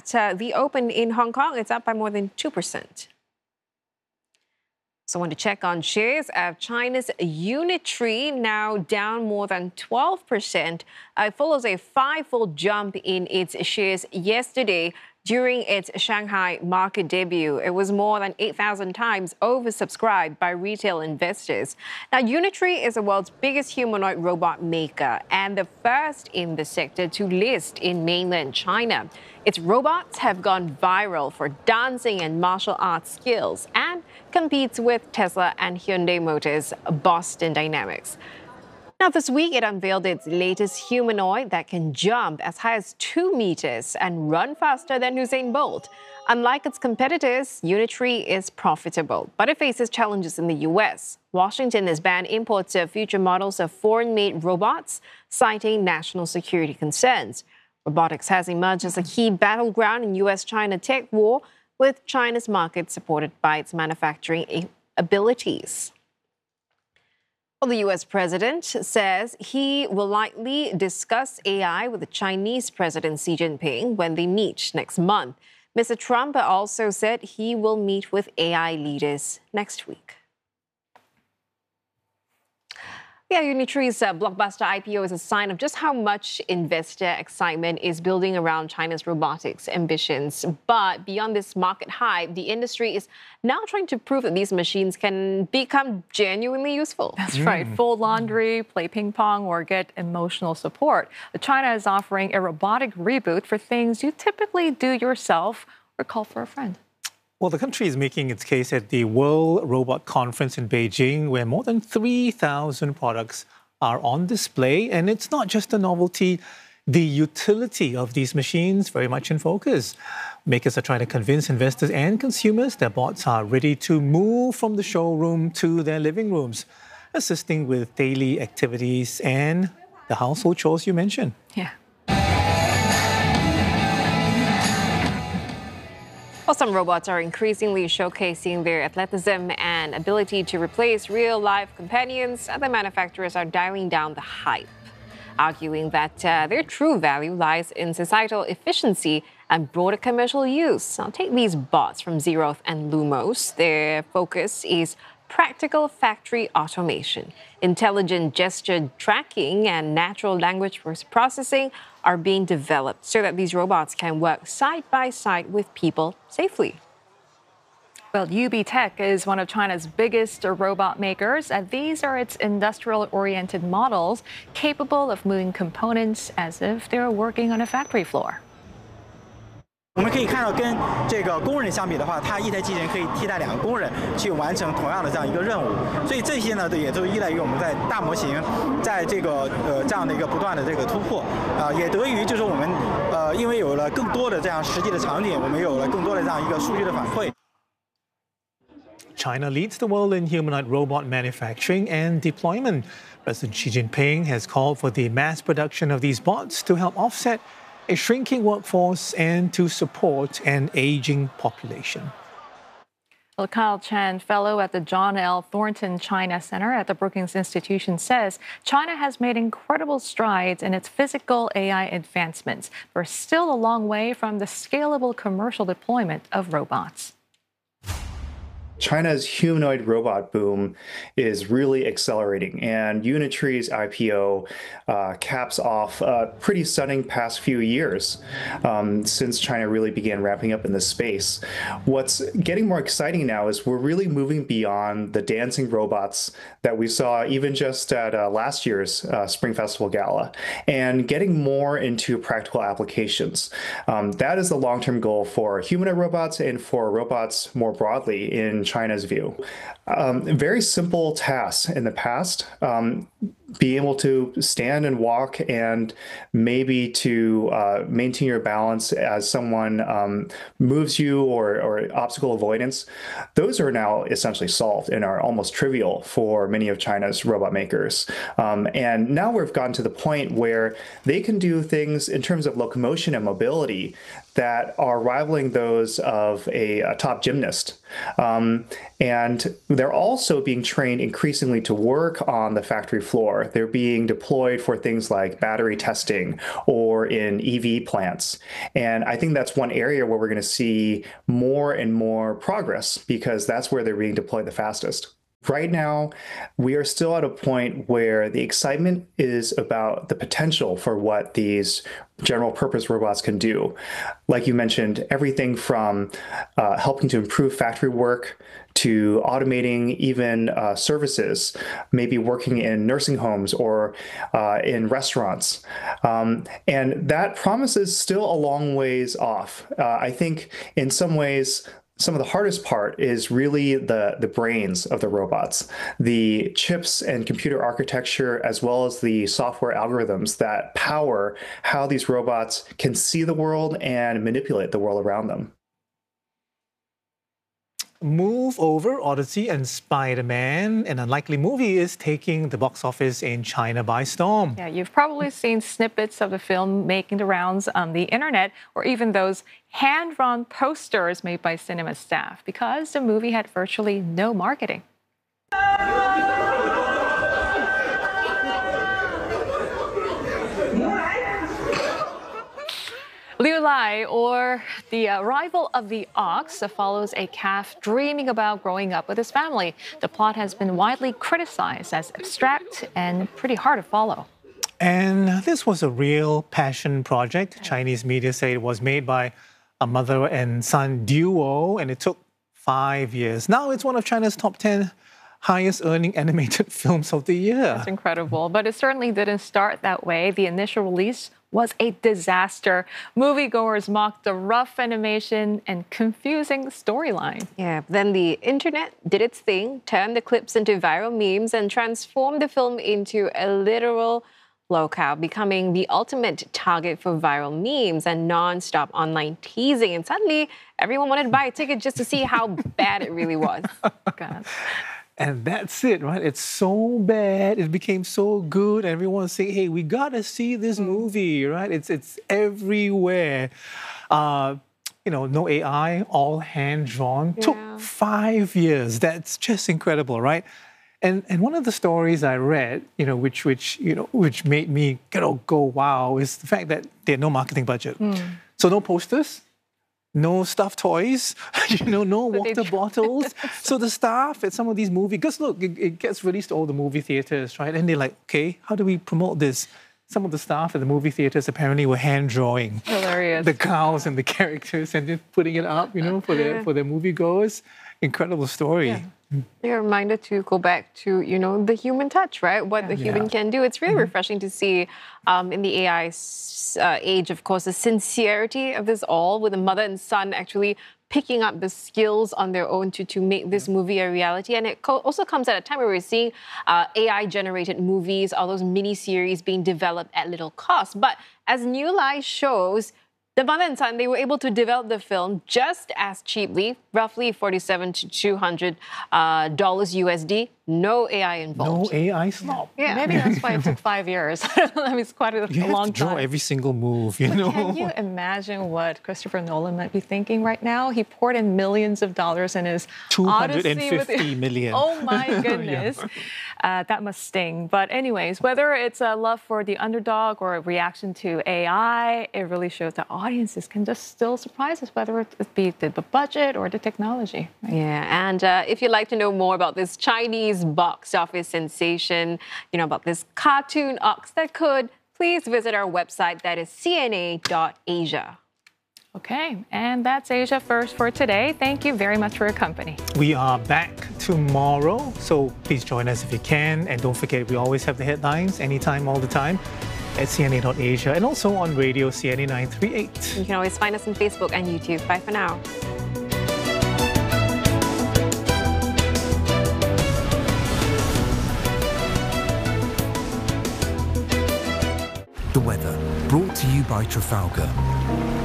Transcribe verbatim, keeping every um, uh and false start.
At uh, the open in Hong Kong, it's up by more than two percent. So I want to check on shares of China's Unitree, now down more than twelve percent. Uh, it follows a five-fold jump in its shares yesterday during its Shanghai market debut. It was more than eight thousand times oversubscribed by retail investors. Now, Unitree is the world's biggest humanoid robot maker and the first in the sector to list in mainland China. Its robots have gone viral for dancing and martial arts skills and competes with Tesla and Hyundai Motors' Boston Dynamics. Now, this week, it unveiled its latest humanoid that can jump as high as two meters and run faster than Usain Bolt. Unlike its competitors, Unitree is profitable, but it faces challenges in the U S. Washington has banned imports of future models of foreign-made robots, citing national security concerns. Robotics has emerged as a key battleground in U S-China tech war, with China's market supported by its manufacturing abilities. Well, the U S president says he will likely discuss A I with the Chinese President Xi Jinping when they meet next month. Mister Trump also said he will meet with A I leaders next week. Yeah, Unitree's uh, blockbuster I P O is a sign of just how much investor excitement is building around China's robotics ambitions. But beyond this market hype, the industry is now trying to prove that these machines can become genuinely useful. That's mm. right. Fold laundry, play ping pong, or get emotional support. China is offering a robotic reboot for things you typically do yourself or call for a friend. Well, the country is making its case at the World Robot Conference in Beijing, where more than three thousand products are on display. And it's not just a novelty. The utility of these machines very much in focus. Makers are trying to convince investors and consumers that bots are ready to move from the showroom to their living rooms, assisting with daily activities and the household chores you mentioned. Yeah. Well, some robots are increasingly showcasing their athleticism and ability to replace real-life companions. Other manufacturers are dialing down the hype, arguing that uh, their true value lies in societal efficiency and broader commercial use. Now, take these bots from Zeroth and Lumos. Their focus is practical factory automation. Intelligent gesture tracking and natural language processing are being developed so that these robots can work side by side with people safely. Well, U B Tech is one of China's biggest robot makers, and these are its industrial-oriented models capable of moving components as if they're working on a factory floor. 我们可以看到，跟这个工人相比的话，它一台机器人可以替代两个工人去完成同样的这样一个任务。所以这些呢，也都依赖于我们在大模型，在这个呃这样的一个不断的这个突破啊，也得益于就是我们呃因为有了更多的这样实际的场景，我们有了更多的这样一个数据的反馈。 China leads the world in humanoid robot manufacturing and deployment. President Xi Jinping has called for the mass production of these bots to help offset a shrinking workforce and to support an aging population. Well, Kyle Chen, fellow at the John L. Thornton China Center at the Brookings Institution, says China has made incredible strides in its physical A I advancements. We're still a long way from the scalable commercial deployment of robots. China's humanoid robot boom is really accelerating, and Unitree's I P O uh, caps off a pretty stunning past few years um, since China really began ramping up in this space. What's getting more exciting now is we're really moving beyond the dancing robots that we saw even just at uh, last year's uh, Spring Festival Gala, and getting more into practical applications. Um, that is the long-term goal for humanoid robots and for robots more broadly in China's view. Um, very simple tasks in the past, um, being able to stand and walk and maybe to uh, maintain your balance as someone um, moves you, or, or obstacle avoidance, those are now essentially solved and are almost trivial for many of China's robot makers. Um, and now we've gotten to the point where they can do things in terms of locomotion and mobility that are rivaling those of a, a top gymnast. Um, and they're also being trained increasingly to work on the factory floor. They're being deployed for things like battery testing or in E V plants. And I think that's one area where we're going to see more and more progress because that's where they're being deployed the fastest. Right now, we are still at a point where the excitement is about the potential for what these general purpose robots can do. Like you mentioned, everything from uh, helping to improve factory work to automating even uh, services, maybe working in nursing homes or uh, in restaurants. Um, and that promise is still a long ways off. Uh, I think in some ways, some of the hardest part is really the, the brains of the robots, the chips and computer architecture, as well as the software algorithms that power how these robots can see the world and manipulate the world around them. Move Over, Odyssey, and Spider-Man, an unlikely movie, is taking the box office in China by storm. Yeah, you've probably seen snippets of the film making the rounds on the internet, or even those hand-drawn posters made by cinema staff, because the movie had virtually no marketing. Liu Lai, or The Arrival of the Ox, follows a calf dreaming about growing up with his family. The plot has been widely criticized as abstract and pretty hard to follow. And this was a real passion project. Chinese media say it was made by a mother and son duo, and it took five years. Now it's one of China's top ten highest earning animated films of the year. That's incredible, but it certainly didn't start that way. The initial release was a disaster. Moviegoers mocked the rough animation and confusing storyline. Yeah, then the internet did its thing, turned the clips into viral memes, and transformed the film into a literal locale, becoming the ultimate target for viral memes and non-stop online teasing. And suddenly, everyone wanted to buy a ticket just to see how bad it really was. God. And that's it, right? It's so bad. It became so good. Everyone's saying, hey, we got to see this movie, right? It's it's everywhere. Uh, you know, no A I, all hand-drawn. Yeah. Took five years. That's just incredible, right? And and one of the stories I read, you know, which which you know, which made me you know, go wow, is the fact that they had no marketing budget. Mm. So no posters. No stuffed toys, you know, no water bottles. So the staff at some of these movies, because look, it, it gets released to all the movie theaters, right? And they're like, okay, how do we promote this? Some of the staff at the movie theaters apparently were hand drawing Hilarious. the cows and the characters and then putting it up, you know, for their for their moviegoers. Incredible story. Yeah. A reminder to go back to, you know, the human touch, right? What the human Yeah. can do. It's really refreshing to see um, in the A I uh, age, of course, the sincerity of this all, with the mother and son actually picking up the skills on their own to, to make this movie a reality. And it co- also comes at a time where we're seeing uh, A I-generated movies, all those mini-series being developed at little cost. But as New Life shows, the mother and son, they were able to develop the film just as cheaply, roughly forty-seven to two hundred uh, dollars U S D. No A I involved. No A I slop. Yeah. Maybe that's why it took five years. I mean, it's quite a, You a have long to draw time. every single move, you But know. can you imagine what Christopher Nolan might be thinking right now? He poured in millions of dollars in his two hundred Odyssey with- fifty million. Oh my goodness. uh, that must sting. But anyways, whether it's a love for the underdog or a reaction to A I, it really shows that audiences can just still surprise us, whether it be the budget or the technology. Right? Yeah, and uh, if you'd like to know more about this Chinese box office sensation, you know, about this cartoon ox that could, please visit our website. That is C N A dot Asia. Okay, and that's Asia First for today. Thank you very much for your company. We are back tomorrow, so please join us if you can. And don't forget, we always have the headlines anytime, all the time at C N A dot Asia and also on radio C N A nine three eight. You can always find us on Facebook and YouTube. Bye for now. The weather, brought to you by Trafalgar.